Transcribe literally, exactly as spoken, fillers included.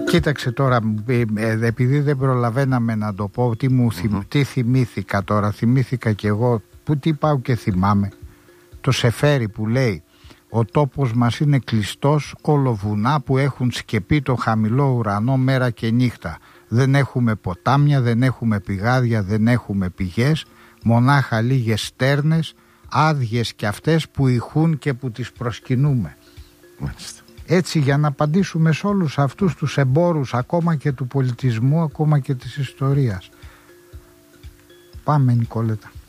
Κοίταξε τώρα, επειδή δεν προλαβαίναμε να το πω, τι, μου, mm-hmm. τι θυμήθηκα τώρα, θυμήθηκα κι εγώ, που τι πάω και θυμάμαι, το Σεφέρι που λέει «Ο τόπος μας είναι κλειστός, όλο βουνά που έχουν σκεπεί το χαμηλό ουρανό μέρα και νύχτα. Δεν έχουμε ποτάμια, δεν έχουμε πηγάδια, δεν έχουμε πηγές, μονάχα λίγες στέρνες, άδειες κι αυτές που ηχούν και που τις προσκυνούμε». Μάλιστα. Έτσι, για να απαντήσουμε σε όλους αυτούς τους εμπόρους, ακόμα και του πολιτισμού, ακόμα και της ιστορίας. Πάμε, Νικόλετα.